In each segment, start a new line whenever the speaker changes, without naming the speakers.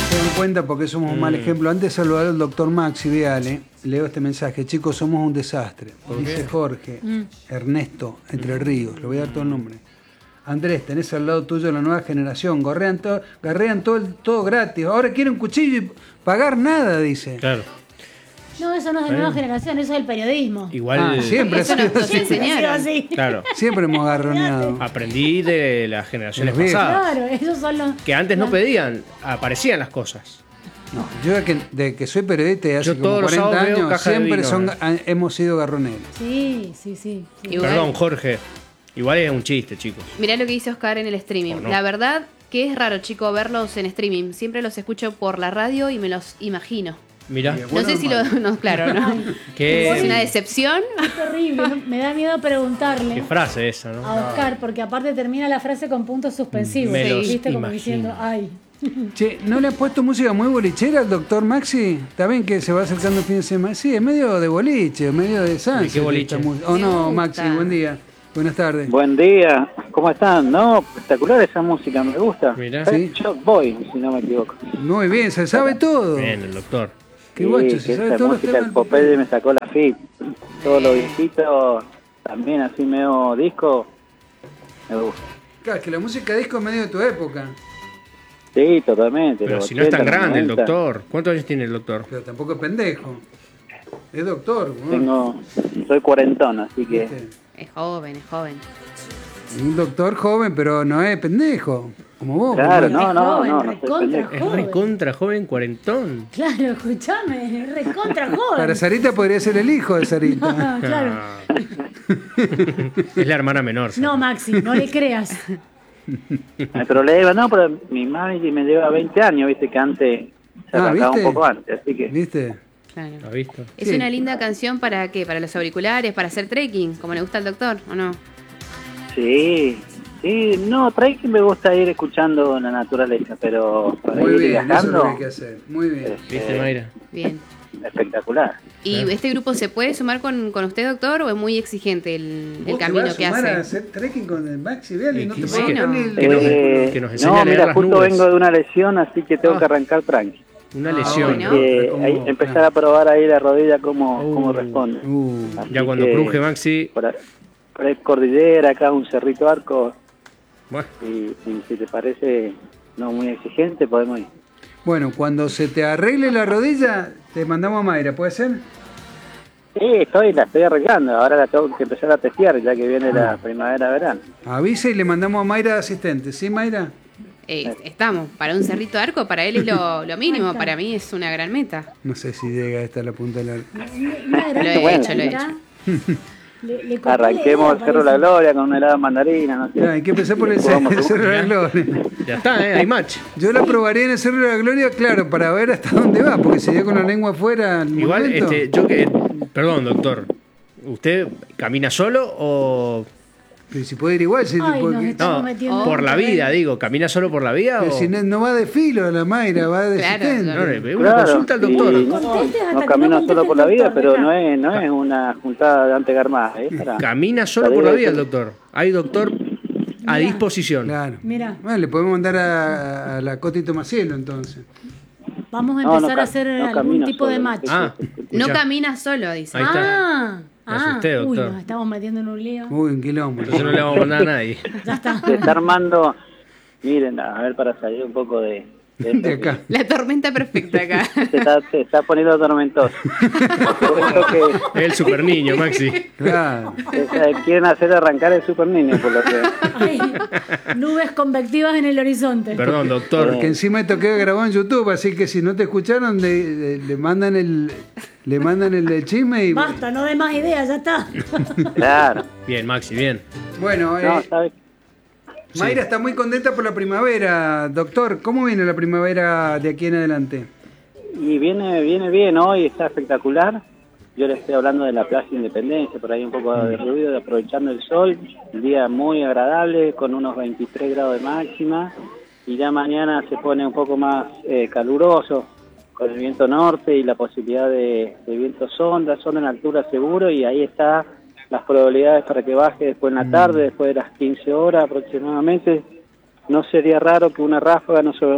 Se dan cuenta porque somos un mal ejemplo. Antes de saludar al doctor Maxi Viale, leo este mensaje. Chicos, somos un desastre. Dice Jorge, Ernesto, Entre Ríos. Le voy a dar todo el nombre. Andrés, tenés al lado tuyo la nueva generación. Garrean todo gratis. Ahora quieren un cuchillo y pagar nada, dice.
Claro.
No, eso no es de nueva generación, eso es el periodismo.
Igual
siempre ha
Eso
sido
nos
así.
enseñaron.
Así.
Claro.
Siempre hemos agarroneado.
Aprendí de las generaciones
Los viejos.
pasadas.
Claro, esos son los...
Que antes no pedían, aparecían las cosas.
No, yo de que soy periodista y hace
Yo
como
todos los
40
sábados veo
años,
Caja de
siempre
Vino,
hemos sido garroneros.
Sí.
Igual.
Perdón, Jorge. Igual es un chiste, chicos.
Mirá lo que dice Oscar en el streaming.
¿O no?
La verdad que es raro, chico, verlos en streaming. Siempre los escucho por la radio y me los imagino.
Mirá.
Bien.
No
Bueno,
sé si lo... No, claro, ¿no?
Qué,
Es una decepción.
Es terrible, ¿no? Me da miedo preguntarle
qué frase esa, ¿no?
a Oscar, porque aparte termina la frase con puntos suspensivos.
Me
los
¿Viste? Como
imagino.
diciendo, ay.
Che, ¿no le has puesto música muy bolichera al doctor Maxi? Está bien que se va acercando el fin de semana. Sí, es medio de boliche, medio de Sánchez.
¿De qué boliche?
¿O
Me
no,
gusta.
Maxi? Buen día. Buenas tardes.
Buen día, ¿cómo están? No, espectacular esa música, me gusta.
Mirá.
Sí.
Shock Boy, si no me equivoco.
Muy bien, se sabe todo.
Bien, el doctor.
Qué guacho,
que
se sabe
esa
todos los
música
temas.
el Popeye me sacó la fit. Todo lo viejito, también así medio disco, me gusta.
Claro, es que la música disco es medio de tu época.
Sí, totalmente.
Pero
los
si no es tan
80,
grande el
90.
doctor. ¿Cuántos años tiene el doctor?
Pero tampoco es pendejo. Es doctor. ¿no?
Soy cuarentón, así que...
¿Viste?
Es joven, es joven.
Un doctor joven, pero no es pendejo. Como vos.
Claro,
¿verdad?
no,
Re
soy
joven,
pendejo.
Es
Joven.
recontra joven, cuarentón.
Claro, escuchame, es recontra joven.
Para Sarita podría ser el hijo de Sarita.
Ah, claro.
Ah. Es la hermana menor.
No, Maxi, no le creas.
No hay problema, no, pero mi madre me lleva 20 años, viste que antes se arrancaba
¿viste?
un poco antes, así que...
¿Viste?
Claro.
¿Lo has visto?
Es
Sí.
una linda canción para qué, para los auriculares, para hacer trekking, como le gusta al doctor, ¿o no?
Sí, no, que me gusta ir escuchando la naturaleza, pero para
Muy
ir
bien, eso es lo
viajando,
que hay que hacer. Muy bien.
¿Viste, Mayra?
Bien.
espectacular.
¿Y
Claro.
este grupo se puede sumar con usted, doctor, o es muy exigente el
¿Vos te
camino
vas a
que
sumar
hace?
a hacer trekking con el Maxi Viale y no te
Sí,
puedo
bueno.
sacar ni el
Que nos-
teléfono?
que nos enseñe
No,
a leer
mira,
las
justo
nubes.
vengo de una lesión, así que tengo
Ah.
que arrancar tranqui.
Una
Ah,
lesión.
bueno.
¿Cómo?
Ahí empezar a probar ahí la rodilla cómo
Oh.
responde. Así
Ya cuando
que
cruje Maxi.
Por ahí cordillera, acá un cerrito arco,
Bueno,
y si te parece no muy exigente, podemos ir.
Bueno, cuando se te arregle la rodilla, te mandamos a Mayra, ¿puede ser?
Sí, la estoy arreglando, ahora la tengo que empezar a testear, ya que viene la primavera-verano.
Avisa y le mandamos a Mayra de asistente, ¿sí, Mayra?
Estamos, para un cerrito arco, para él es lo mínimo, para mí es una gran meta.
No sé si llega esta a la punta de la...
Lo
he hecho, lo he hecho.
Arranquemos el Cerro de la Gloria con un helado de mandarina, no sé.
No, hay que empezar por el
Podemos-
Cerro de la Gloria.
ya está, hay match.
Yo la probaría en el Cerro de la Gloria, claro, para ver hasta dónde va, porque si ya con la lengua afuera... al
Igual,
momento-
perdón, doctor. ¿Usted camina solo o...?
Pero si puede ir igual, si,
Ay, nos
porque-
estamos
No,
metiendo
por
en
la
un
vida,
terreno.
digo. ¿Camina solo por la vida
pero
o...?
si no va de filo la Mayra, va de
Claro,
asistente.
No, es una
Claro,
consulta al doctor.
y
Contestes hasta
no
que
camino
no
solo
conteste
por la
el
vida,
doctor,
pero
dejá.
no es una juntada de antegarmada, ¿eh?
Camina solo por la vida el doctor. Hay doctor a
Mirá.
disposición.
Claro.
Mirá.
Bueno, le podemos mandar a la Cotito Macielo, entonces.
Vamos a
No,
empezar
no
a hacer
no
algún
camino
tipo de
solo,
match.
Ah,
No
escuchá.
camina solo, dice.
Ahí está.
Ah,
Me asusté,
uy,
doctor.
nos estamos metiendo en un lío.
Uy, un quilombo.
Entonces no le vamos a mandar a nadie.
Ya está.
Se está armando, miren, a ver, para salir un poco de esto,
De acá.
La tormenta perfecta acá.
se está poniendo tormentoso. Creo que
Es el super niño, Maxi.
Claro.
quieren hacer arrancar el super niño, por lo que...
Ay, nubes convectivas en el horizonte.
Perdón, doctor.
Porque encima esto queda grabado en YouTube, así que si no te escucharon, le mandan el chisme y...
Basta, no dé más ideas, ya está.
Claro.
Bien, Maxi, bien.
Bueno,
No, ¿sabes?
Mayra está muy contenta por la primavera. Doctor, ¿cómo viene la primavera de aquí en adelante?
Y viene bien, hoy está espectacular. Yo le estoy hablando de la Plaza Independencia, por ahí un poco de ruido, aprovechando el sol. Un día muy agradable, con unos 23 grados de máxima. Y ya mañana se pone un poco más caluroso, con el viento norte y la posibilidad de viento sonda en altura seguro. Y ahí está las probabilidades para que baje después en la tarde, después de las 15 horas aproximadamente. No sería raro que una ráfaga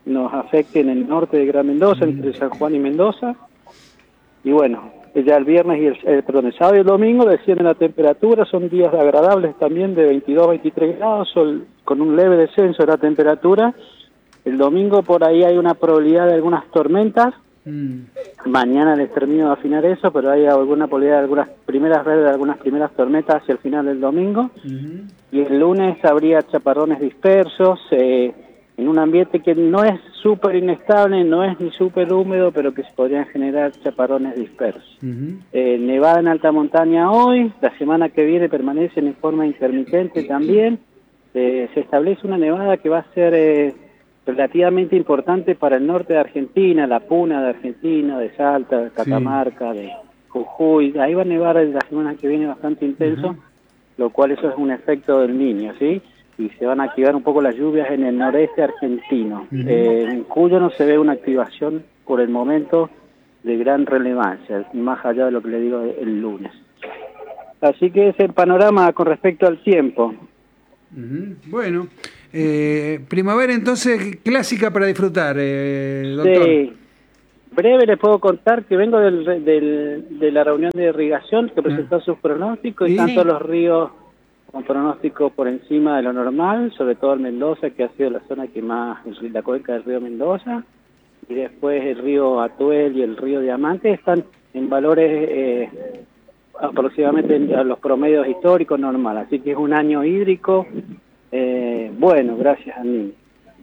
nos afecte en el norte de Gran Mendoza, entre San Juan y Mendoza. Y bueno, ya el viernes y el sábado y el domingo desciende la temperatura, son días agradables también de 22 a 23 grados, con un leve descenso de la temperatura. El domingo por ahí hay una probabilidad de algunas tormentas. Mañana les termino de afinar eso, pero hay alguna probabilidad de algunas primeras tormentas hacia el final del domingo. Y el lunes habría chaparrones dispersos, en un ambiente que no es súper inestable, no es ni súper húmedo, pero que se podrían generar chaparrones dispersos. Nevada en alta montaña hoy, la semana que viene permanecen en forma intermitente también. Se establece una nevada que va a ser relativamente importante para el norte de Argentina, la Puna de Argentina, de Salta, de Catamarca, de Jujuy. Ahí va a nevar la semana que viene bastante intenso, lo cual eso es un efecto del Niño, ¿sí? Y se van a activar un poco las lluvias en el noreste argentino. En Cuyo no se ve una activación por el momento de gran relevancia, más allá de lo que le digo el lunes. Así que es el panorama con respecto al tiempo.
Bueno, primavera entonces clásica para disfrutar, doctor.
Sí. Breve les puedo contar que vengo de la reunión de irrigación que presentó sus pronósticos y tanto los ríos con pronóstico por encima de lo normal, sobre todo el Mendoza, que ha sido la zona que más, la cuenca del río Mendoza, y después el río Atuel y el río Diamante están en valores aproximadamente a los promedios históricos normales, así que es un año hídrico bueno, gracias a mí.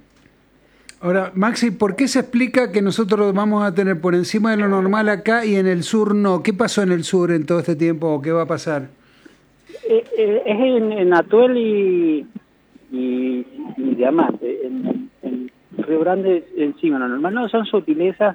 Ahora, Maxi, ¿por qué se explica que nosotros vamos a tener por encima de lo normal acá y en el sur no? ¿Qué pasó en el sur en todo este tiempo o qué va a pasar?
Es en Atuel y Diamante, en Río Grande encima, lo normal no, son sutilezas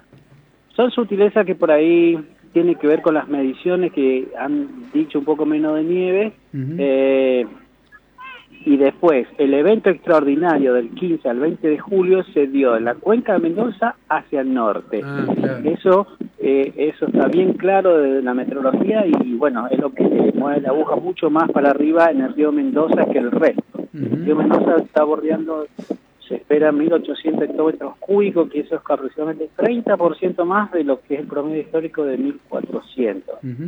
que por ahí tienen que ver con las mediciones que han dicho un poco menos de nieve, y después el evento extraordinario del 15 al 20 de julio se dio en la cuenca de Mendoza hacia el norte. Claro. Eso está bien claro desde la meteorología y bueno, es lo que mueve la aguja mucho más para arriba en el río Mendoza que el resto. El río Mendoza está bordeando, se espera 1.800 hectómetros cúbicos, que eso es aproximadamente 30% más de lo que es el promedio histórico de 1.400.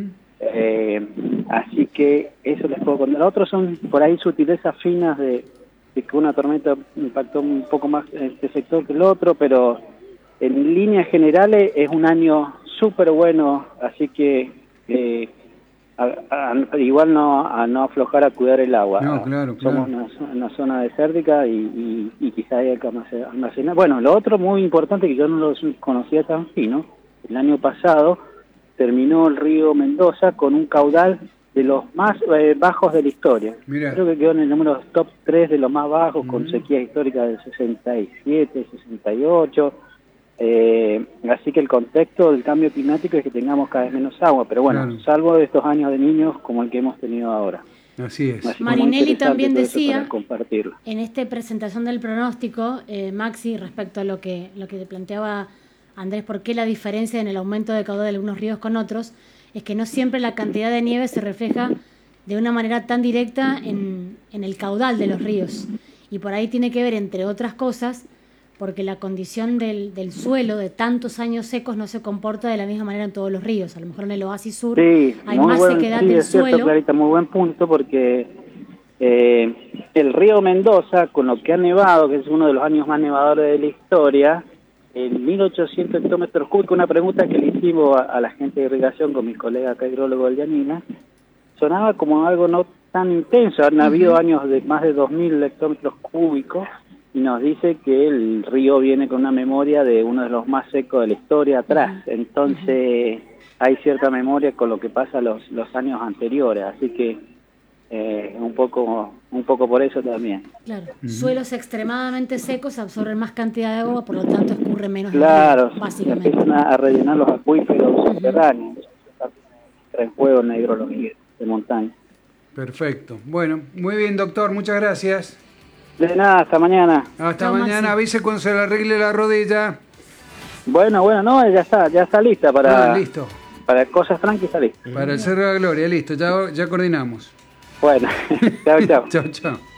Así que eso les puedo contar. Otros son por ahí sutilezas finas de que una tormenta impactó un poco más en este sector que el otro, pero en líneas generales es un año súper bueno, así que igual no aflojar a cuidar el agua.
No, claro.
Somos una zona desértica y quizá hay que almacenar. Bueno, lo otro muy importante que yo no lo conocía tan fino, el año pasado terminó el río Mendoza con un caudal de los más bajos de la historia. Mirá. Creo que quedó en el número top 3 de los más bajos, con sequías históricas del 67, 68. Así que el contexto del cambio climático es que tengamos cada vez menos agua, pero bueno, claro, salvo de estos años de niños como el que hemos tenido ahora.
Así es.
Así Marinelli también decía, en esta presentación del pronóstico, Maxi, respecto a lo que te planteaba Andrés, ¿por qué la diferencia en el aumento de caudal de algunos ríos con otros? Es que no siempre la cantidad de nieve se refleja de una manera tan directa en el caudal de los ríos. Y por ahí tiene que ver, entre otras cosas, porque la condición del suelo de tantos años secos no se comporta de la misma manera en todos los ríos. A lo mejor en el oasis sur hay más sequedad del suelo. Sí, es cierto, Clarita, muy buen punto, porque el río Mendoza, con lo que ha nevado, que es uno de los años más nevadores de la historia, en 1.800 hectómetros cúbicos, una pregunta que le hicimos a la gente de irrigación con mi colega acá hidrólogo del Yanina, sonaba como algo no tan intenso. Han habido años de más de 2.000 hectómetros cúbicos y nos dice que el río viene con una memoria de uno de los más secos de la historia atrás. Entonces hay cierta memoria con lo que pasa los años anteriores, así que un poco por eso también. Claro, suelos extremadamente secos absorben más cantidad de agua, por lo tanto escurre menos.
Claro,
básicamente.
Empiezan a rellenar los acuíferos subterráneos, entra en juego en la hidrología de montaña.
Perfecto. Bueno, muy bien, doctor, muchas gracias.
De nada, hasta mañana.
Hasta mañana, avise cuando se le arregle la rodilla.
Bueno, no, ya está lista para...
listo.
Para cosas tranquilas, está lista.
Para el Cerro de la Gloria, listo, ya coordinamos.
Bueno, chao.
Chao.